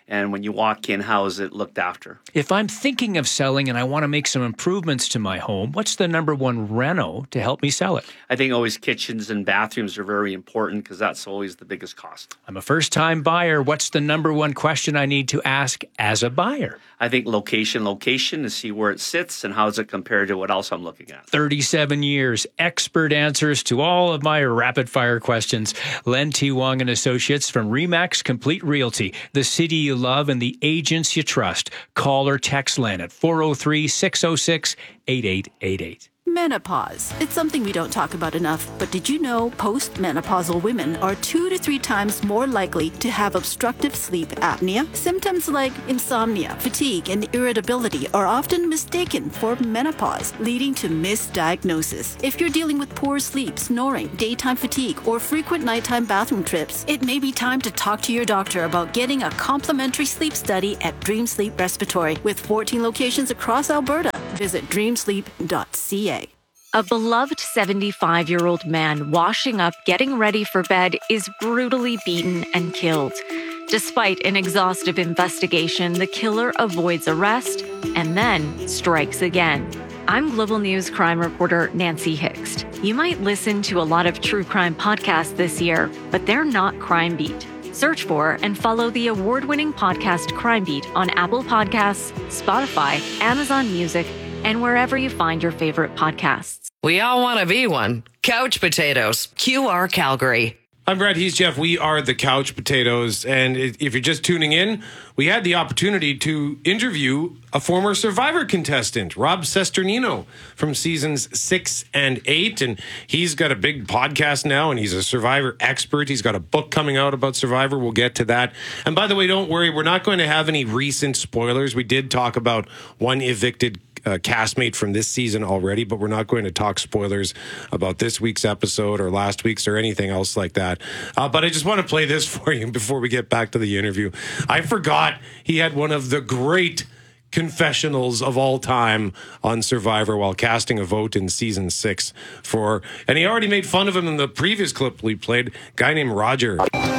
And when you walk in, how is it looked after? If I'm thinking of selling and I want to make some improvements to my home, what's the number one reno to help me sell it? I think always kitchens and bathrooms are very important because that's always the biggest cost. I'm a first-time buyer. What's the number one question I need to ask as a buyer? I think location, location to see where it sits and how does it compare to what else I'm looking at. thirty-seven years, expert answers to all of my rapid-fire questions. Len T. Wong and Associates from Remax Complete Realty, the city you love and the agents you trust. Call or text Len at four oh three, six oh six, eight eight eight eight. Menopause. It's something we don't talk about enough, but did you know postmenopausal women are two to three times more likely to have obstructive sleep apnea? Symptoms like insomnia, fatigue, and irritability are often mistaken for menopause, leading to misdiagnosis. If you're dealing with poor sleep, snoring, daytime fatigue, or frequent nighttime bathroom trips, it may be time to talk to your doctor about getting a complimentary sleep study at Dream Sleep Respiratory with fourteen locations across Alberta. Visit dream sleep dot c a. A beloved seventy-five-year-old man washing up, getting ready for bed, is brutally beaten and killed. Despite an exhaustive investigation, the killer avoids arrest and then strikes again. I'm Global News crime reporter Nancy Hixt. You might listen to a lot of true crime podcasts this year, but they're not Crime Beat. Search for and follow the award-winning podcast Crime Beat on Apple Podcasts, Spotify, Amazon Music, and wherever you find your favorite podcasts. We all want to be one. Couch Potatoes, Q R Calgary. I'm Brett, he's Jeff. We are the Couch Potatoes. And if you're just tuning in, we had the opportunity to interview a former Survivor contestant, Rob Cesternino, from seasons six and eight. And he's got a big podcast now, and he's a Survivor expert. He's got a book coming out about Survivor. We'll get to that. And by the way, don't worry, we're not going to have any recent spoilers. We did talk about one evicted Uh, castmate from this season already, but we're not going to talk spoilers about this week's episode or last week's or anything else like that. Uh, but I just want to play this for you before we get back to the interview. I forgot he had one of the great confessionals of all time on Survivor while casting a vote in season six for, and he already made fun of him in the previous clip we played, a guy named Roger.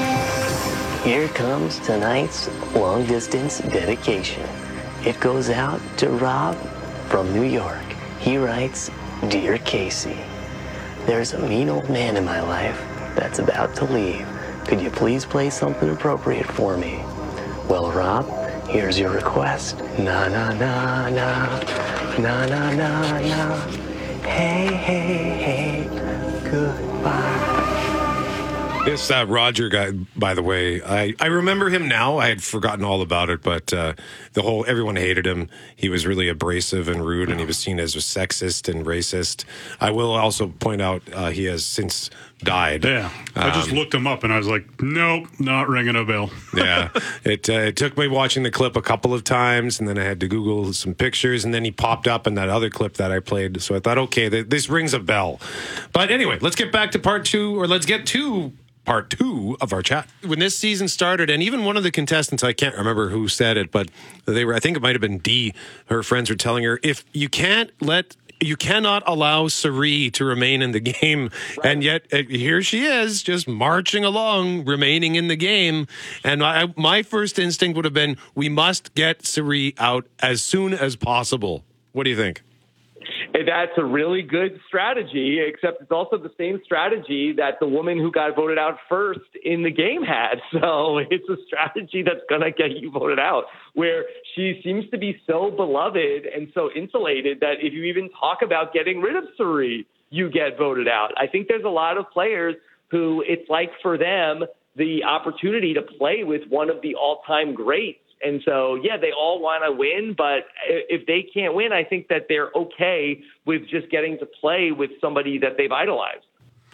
Here comes tonight's long distance dedication. It goes out to Rob from New York. He writes, "Dear Casey, there's a mean old man in my life that's about to leave. Could you please play something appropriate for me?" Well, Rob, here's your request. Na na na na, na na na na. Hey, hey, hey, goodbye. This uh, Roger guy, by the way, I, I remember him now. I had forgotten all about it, but uh, the whole everyone hated him. He was really abrasive and rude, and he was seen as a sexist and racist. I will also point out uh, he has since died. Yeah, I just Um, looked him up, and I was like, nope, not ringing a bell. yeah, it uh, it took me watching the clip a couple of times, and then I had to Google some pictures, and then he popped up in that other clip that I played. So I thought, okay, th- this rings a bell. But anyway, let's get back to part two, or let's get to part two of our chat. When this season started, and even one of the contestants, I can't remember who said it, but they were, I think it might have been Dee, her friends were telling her, if you can't let you cannot allow Sari to remain in the game. And yet uh, here she is just marching along, remaining in the game. And I, my first instinct would have been, we must get Sari out as soon as possible. What do you think? That's a really good strategy, except it's also the same strategy that the woman who got voted out first in the game had. So it's a strategy that's going to get you voted out, where she seems to be so beloved and so insulated that if you even talk about getting rid of Sari, you get voted out. I think there's a lot of players who it's like for them the opportunity to play with one of the all-time greats. And so, yeah, they all want to win, but if they can't win, I think that they're okay with just getting to play with somebody that they've idolized.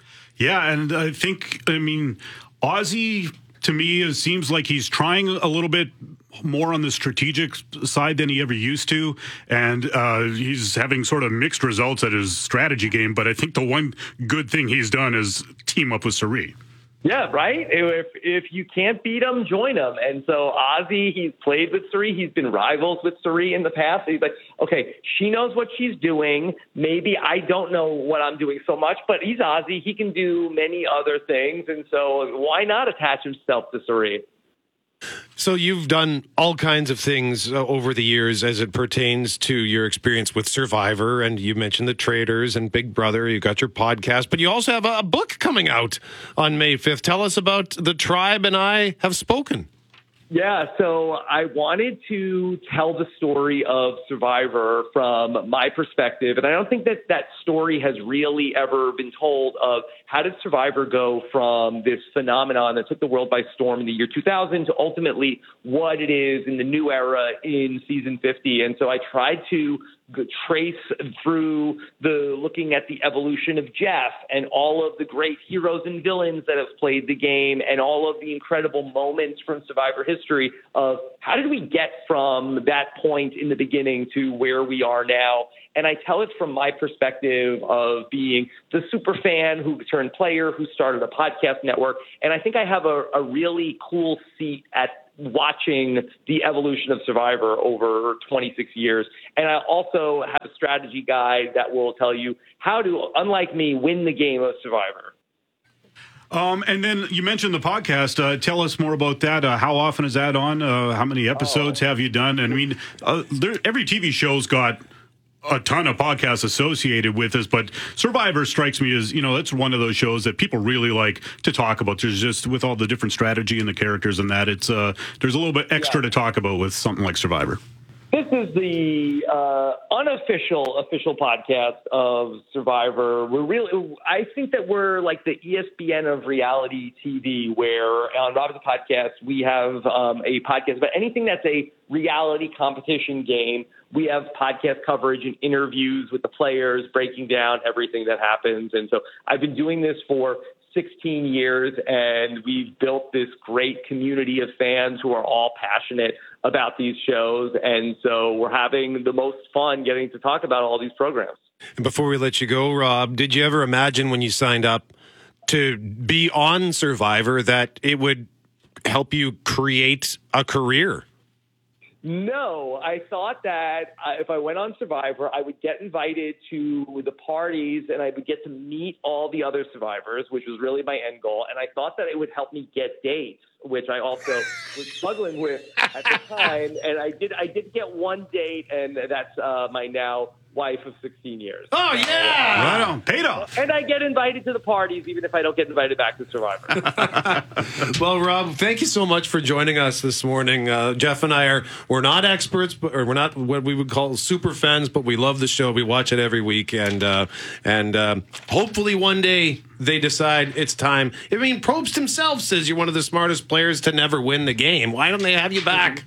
Yeah, and I think, I mean, Ozzy, to me, it seems like he's trying a little bit more on the strategic side than he ever used to, and uh, he's having sort of mixed results at his strategy game, but I think the one good thing he's done is team up with Sari. Yeah, right? If if you can't beat him, join him. And so Ozzy, he's played with Sari. He's been rivals with Sari in the past. He's like, okay, she knows what she's doing. Maybe I don't know what I'm doing so much, but he's Ozzy. He can do many other things. And so why not attach himself to Sari? So you've done all kinds of things uh, over the years as it pertains to your experience with Survivor, and you mentioned The Traitors and Big Brother. You got your podcast, but you also have a, a book coming out on May fifth. Tell us about The Tribe and I Have Spoken. Yeah, so I wanted to tell the story of Survivor from my perspective, and I don't think that that story has really ever been told of how did Survivor go from this phenomenon that took the world by storm in the year two thousand to ultimately what it is in the new era in season fifty. And so I tried to trace through the looking at the evolution of Jeff and all of the great heroes and villains that have played the game and all of the incredible moments from Survivor history of how did we get from that point in the beginning to where we are now. And I tell it from my perspective of being the super fan who turned player, who started a podcast network. And I think I have a, a really cool seat at watching the evolution of Survivor over twenty-six years. And I also have a strategy guide that will tell you how to, unlike me, win the game of Survivor. Um, and then you mentioned the podcast. Uh, tell us more about that. Uh, how often is that on? Uh, how many episodes oh. have you done? And I mean, uh, there, every T V show's got a ton of podcasts associated with this, but Survivor strikes me as, you know, it's one of those shows that people really like to talk about. There's just, with all the different strategy and the characters and that, it's uh, there's a little bit extra yeah. to talk about with something like Survivor. This is the uh, unofficial official podcast of Survivor. We're really, I think that we're like the E S P N of reality T V, where on Rob's podcast, we have um, a podcast about anything that's a reality competition game. We have podcast coverage and interviews with the players, breaking down everything that happens. And so I've been doing this for sixteen years, and we've built this great community of fans who are all passionate about these shows. And so we're having the most fun getting to talk about all these programs. And before we let you go, Rob, did you ever imagine when you signed up to be on Survivor that it would help you create a career? No, I thought that if I went on Survivor, I would get invited to the parties and I would get to meet all the other survivors, which was really my end goal. And I thought that it would help me get dates, which I also was struggling with at the time. And I did, I did get one date, and that's uh, my now wife of sixteen years. Oh, yeah. Right on. Paid off. And I get invited to the parties, even if I don't get invited back to Survivor. Well, Rob, thank you so much for joining us this morning. Uh, Jeff and I are, we're not experts, but, or we're not what we would call super fans, but we love the show. We watch it every week. And, uh, and um, hopefully one day they decide it's time. I mean, Probst himself says you're one of the smartest players to never win the game. Why don't they have you back?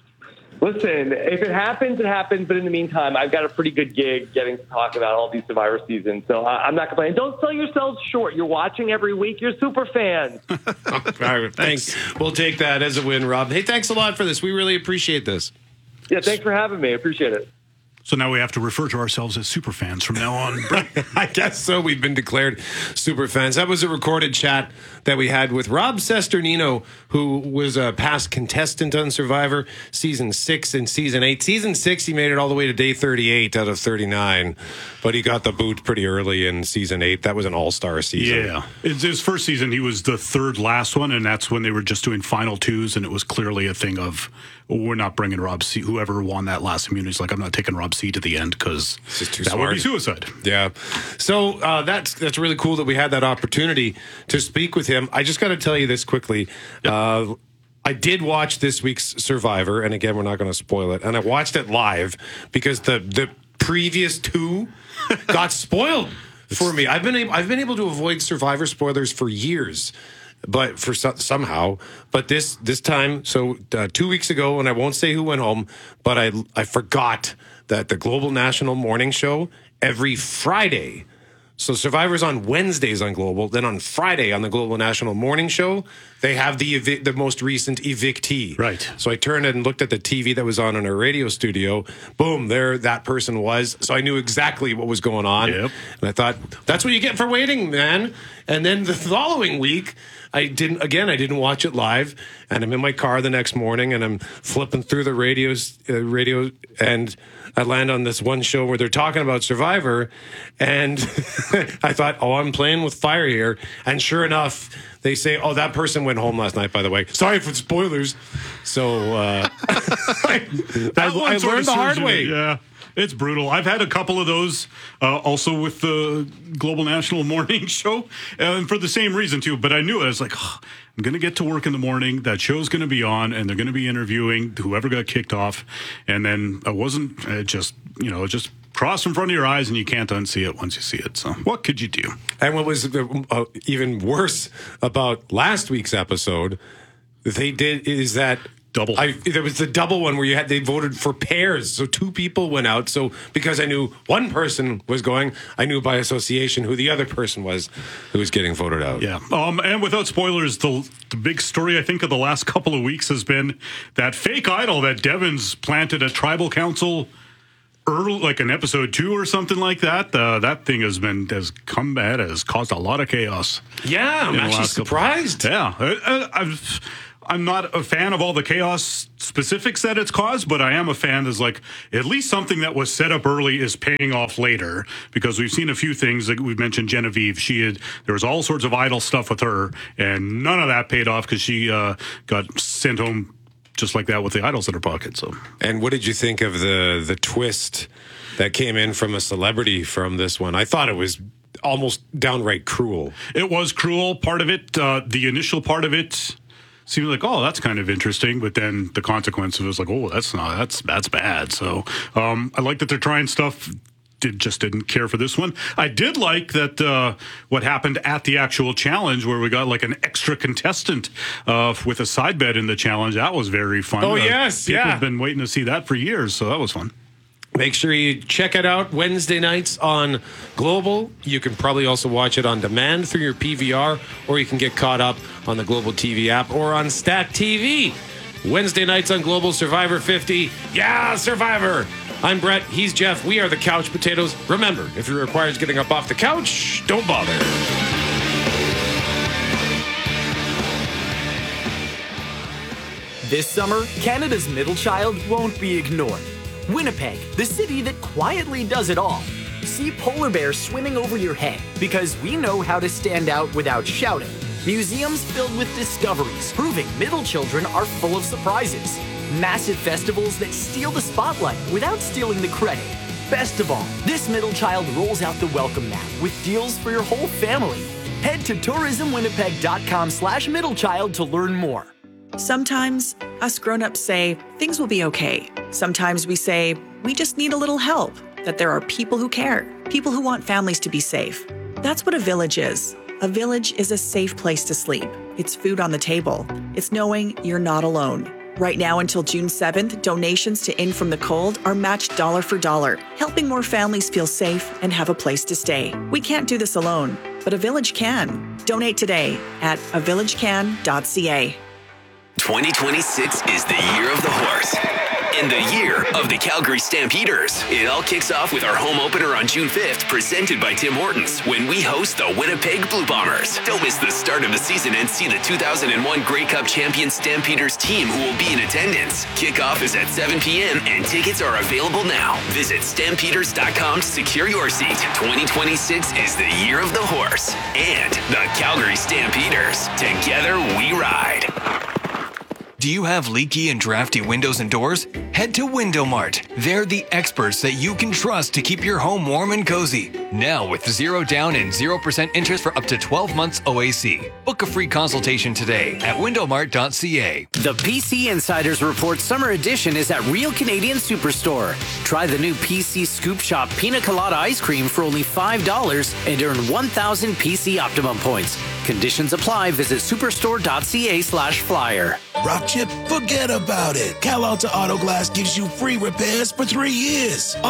Listen, if it happens, it happens. But in the meantime, I've got a pretty good gig getting to talk about all these Survivor seasons. So I, I'm not complaining. Don't sell yourselves short. You're watching every week. You're super fans. All right, thanks. We'll take that as a win, Rob. Hey, thanks a lot for this. We really appreciate this. Yeah, thanks for having me. I appreciate it. So now we have to refer to ourselves as super fans from now on. I guess so. We've been declared super fans. That was a recorded chat that we had with Rob Cesternino, who was a past contestant on Survivor season six and season eight. Season six, he made it all the way to day thirty-eight out of thirty-nine, but he got the boot pretty early in season eight. That was an all-star season. Yeah. It's his first season, he was the third last one, and that's when they were just doing final twos, and it was clearly a thing of, we're not bringing Rob C. Whoever won that last immunity is like, I'm not taking Rob C to the end because that smart. would be suicide. Yeah. So uh, that's that's really cool that we had that opportunity to speak with him. I just got to tell you this quickly. Yep. Uh, I did watch this week's Survivor, and again, we're not going to spoil it. And I watched it live because the the previous two got spoiled for me. I've been able, I've been able to avoid Survivor spoilers for years. But for so, somehow, but this this time, so uh, two weeks ago, and I won't say who went home, but I I forgot that the Global National Morning Show every Friday. So Survivor's on Wednesdays on Global, then on Friday on the Global National Morning Show, they have the evi- the most recent evictee. Right. So I turned and looked at the T V that was on in our radio studio. Boom, there that person was. So I knew exactly what was going on. Yep. And I thought, that's what you get for waiting, man. And then the following week, I didn't, again, I didn't watch it live. And I'm in my car the next morning and I'm flipping through the radios, uh, radio, and I land on this one show where they're talking about Survivor. And I thought, oh, I'm playing with fire here. And sure enough, they say, oh, that person went home last night, by the way. Sorry for spoilers. So uh, I, I, I learned the hard way. Yeah. It's brutal. I've had a couple of those uh, also with the Global National Morning Show, and for the same reason, too. But I knew it. I was like, oh, I'm going to get to work in the morning. That show's going to be on, and they're going to be interviewing whoever got kicked off. And then I wasn't it just, you know, it just crossed in front of your eyes, and you can't unsee it once you see it. So what could you do? And what was uh, even worse about last week's episode, they did is that double. I, there was the double one where you had they voted for pairs, so two people went out. So because I knew one person was going, I knew by association who the other person was who was getting voted out. Yeah. Um. And without spoilers, the the big story I think of the last couple of weeks has been that fake idol that Devon's planted at tribal council. Early, like in episode two or something like that, uh, that thing has been has come bad, has caused a lot of chaos. Yeah, I'm actually surprised. Couple. Yeah, I, I, I've, I'm not a fan of all the chaos specifics that it's caused, but I am a fan that's like at least something that was set up early is paying off later, because we've seen a few things. Like we've mentioned Genevieve, she had there was all sorts of idol stuff with her, and none of that paid off because she uh, got sent home. Just like that with the idols in her pocket. So, and what did you think of the the twist that came in from a celebrity from this one? I thought it was almost downright cruel. It was cruel. Part of it, uh, the initial part of it, seemed like, oh, that's kind of interesting. But then the consequence was like, oh, that's not that's that's bad. So, um, I like that they're trying stuff. Did just didn't care for this one. I did like that uh, what happened at the actual challenge where we got like an extra contestant uh, with a side bet in the challenge. That was very fun. Oh, uh, yes. People yeah. have been waiting to see that for years, so that was fun. Make sure you check it out Wednesday nights on Global. You can probably also watch it on demand through your P V R, or you can get caught up on the Global T V app or on Stat T V. Wednesday nights on Global, Survivor fifty. Yeah, Survivor! I'm Brett. He's Jeff. We are the Couch Potatoes. Remember, if it requires getting up off the couch, don't bother. This summer, Canada's middle child won't be ignored. Winnipeg, the city that quietly does it all. See polar bears swimming over your head because we know how to stand out without shouting. Museums filled with discoveries proving middle children are full of surprises. Massive festivals that steal the spotlight without stealing the credit. Best of all, this middle child rolls out the welcome mat with deals for your whole family. Head to tourismwinnipeg.com slash middlechild to learn more. Sometimes us grown-ups say things will be okay. Sometimes we say we just need a little help, that there are people who care, people who want families to be safe. That's what a village is. A village is a safe place to sleep. It's food on the table. It's knowing you're not alone. Right now until June seventh, donations to In From the Cold are matched dollar for dollar, helping more families feel safe and have a place to stay. We can't do this alone, but a village can. Donate today at a village can dot c a. twenty twenty-six is the year of the horse. And the year of the Calgary Stampeders. It all kicks off with our home opener on June fifth, presented by Tim Hortons, when we host the Winnipeg Blue Bombers. Don't miss the start of the season and see the two thousand one Grey Cup champion Stampeders team who will be in attendance. Kickoff is at seven p.m. and tickets are available now. Visit stampeders dot com to secure your seat. twenty twenty-six is the year of the horse and the Calgary Stampeders. Together we ride. Do you have leaky and drafty windows and doors? Head to Window Mart. They're the experts that you can trust to keep your home warm and cozy. Now with zero down and zero percent interest for up to twelve months O A C. Book a free consultation today at window mart dot c a. The P C Insiders Report Summer Edition is at Real Canadian Superstore. Try the new P C Scoop Shop Pina Colada Ice Cream for only five dollars and earn one thousand P C Optimum points. Conditions apply. Visit superstore dot c a slash flyer. Rock chip? Forget about it. Cal Alta Auto Glass gives you free repairs for three years.